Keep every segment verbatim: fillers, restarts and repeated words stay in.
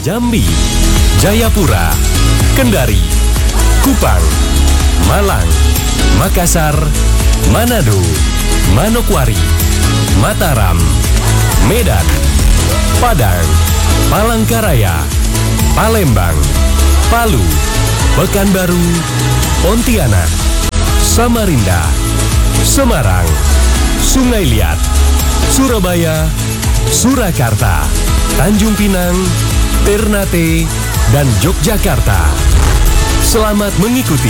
Jambi, Jayapura, Kendari, Kupang, Malang, Makassar, Manado, Manokwari, Mataram, Medan, Padang, Palangkaraya, Palembang, Palu, Pekanbaru, Pontianak, Samarinda, Semarang, Sungai Liat, Surabaya, Surakarta, Tanjung Pinang, Ternate, dan Yogyakarta. Selamat mengikuti.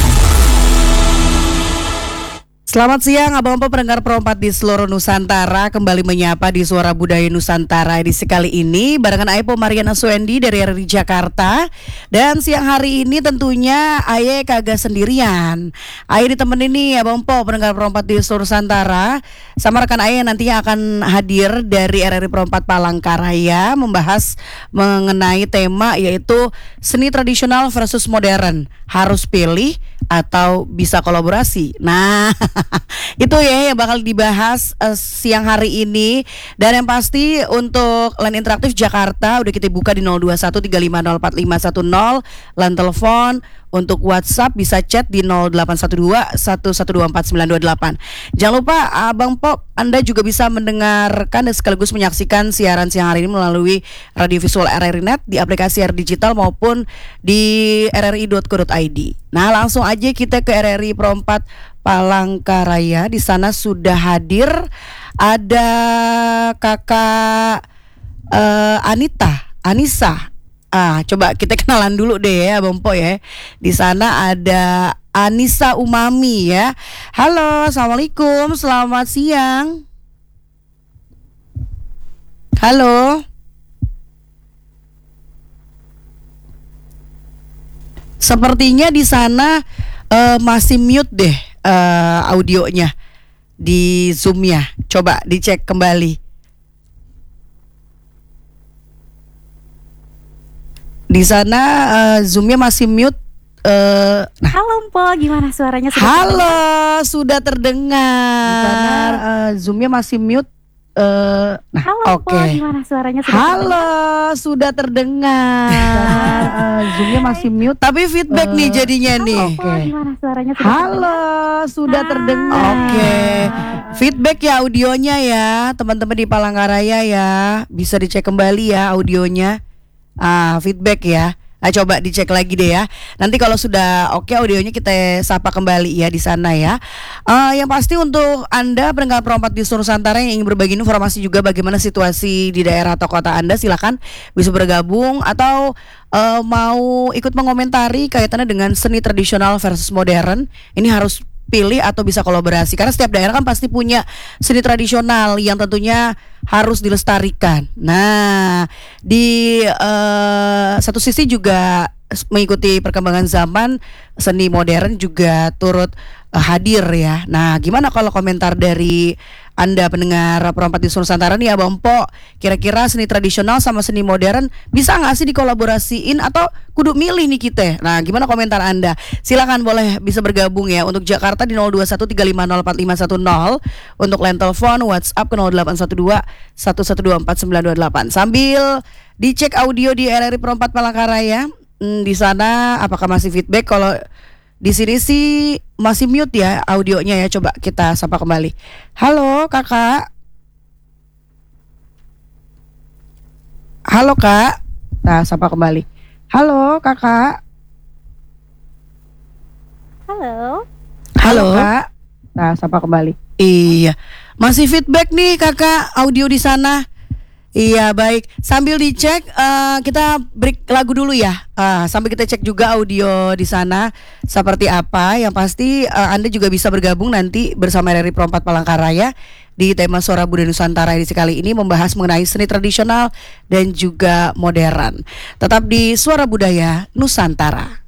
Selamat siang abang-abang pendengar perempat di seluruh Nusantara. Kembali menyapa di Suara Budaya Nusantara edisi kali ini barengan Aye Mariana Suendi dari R R I Jakarta. Dan siang hari ini tentunya Aye kagak sendirian. Aye ditemenin nih abang po pendengar perempat di seluruh Nusantara sama rekan Aye nantinya akan hadir dari R R I Perempat Palangkaraya membahas mengenai tema yaitu seni tradisional versus modern. Harus pilih atau bisa kolaborasi. Nah, itu ya yang bakal dibahas uh, siang hari ini. Dan yang pasti untuk line interaktif Jakarta udah kita buka di nol dua satu tiga lima nol empat lima satu nol. Line telepon untuk WhatsApp bisa chat di nol delapan satu dua satu satu dua empat sembilan dua delapan. Jangan lupa Abang Pop, Anda juga bisa mendengarkan dan sekaligus menyaksikan siaran siang hari ini melalui radio visual R R I Net di aplikasi R Digital maupun di r r i dot co dot i d. Nah, langsung aja kita ke R R I Perempat Palangkaraya. Di sana sudah hadir ada Kakak uh, Anita, Anissa. Ah, coba kita kenalan dulu deh ya, Bang Po ya. Di sana ada Anissa Umami ya. Halo, assalamualaikum, selamat siang. Halo. Sepertinya di sana uh, masih mute deh uh, audionya di Zoom-nya. Coba dicek kembali. Di sana uh, Zoom-nya masih mute. Uh, nah. Halo Mpo, gimana suaranya? Sudah Halo, terdengar? sudah terdengar. Di sana uh, Zoom-nya masih mute. Uh, nah, Halo oke. okay. Gimana suaranya? Sudah Halo, terdengar? sudah terdengar. uh, Zoom-nya masih mute, tapi feedback uh, nih jadinya Halo, nih. Mpo, Okay. gimana suaranya? Sudah Halo, terdengar? sudah terdengar. Oke. Okay. Feedback ya audionya ya, teman-teman di Palangkaraya ya. Bisa dicek kembali ya audionya. Ah, feedback ya. Nah, coba dicek lagi deh ya. Nanti kalau sudah oke okay, audionya kita sapa kembali ya di sana ya. Uh, yang pasti untuk Anda pendengar perempat di seluruh Nusantara yang ingin berbagi informasi juga bagaimana situasi di daerah atau kota Anda, silakan bisa bergabung atau uh, mau ikut mengomentari kaitannya dengan seni tradisional versus modern. Ini harus pilih atau bisa kolaborasi karena setiap daerah kan pasti punya seni tradisional yang tentunya harus dilestarikan. Nah, di uh, satu sisi juga mengikuti perkembangan zaman, seni modern juga turut uh, hadir ya. Nah, gimana kalau komentar dari Anda pendengar perempat di seluruh Nusantara nih Abang Po, kira-kira seni tradisional sama seni modern bisa nggak sih dikolaborasiin atau kudu milih nih kita? Nah, gimana komentar Anda? Silakan boleh bisa bergabung ya untuk Jakarta di nol dua satu tiga lima nol empat lima satu nol, untuk line telepon WhatsApp ke nol delapan satu dua satu satu dua empat sembilan dua delapan. Sambil dicek audio di R R I Perempat Palangkaraya, hmm, di sana apakah masih feedback? Kalau di sini sih masih mute ya audionya ya. Coba kita sapa kembali. Halo kakak. Halo kak. Nah, sapa kembali. Halo kakak. Halo. Halo kak. Nah, sapa kembali. Iya. Masih feedback nih kakak audio di sana. Iya baik, sambil dicek uh, kita break lagu dulu ya, uh, sambil kita cek juga audio di sana seperti apa. Yang pasti uh, Anda juga bisa bergabung nanti bersama R R I Perempat Palangkaraya di tema Suara Budaya Nusantara edisi kali ini membahas mengenai seni tradisional dan juga modern. Tetap di Suara Budaya Nusantara.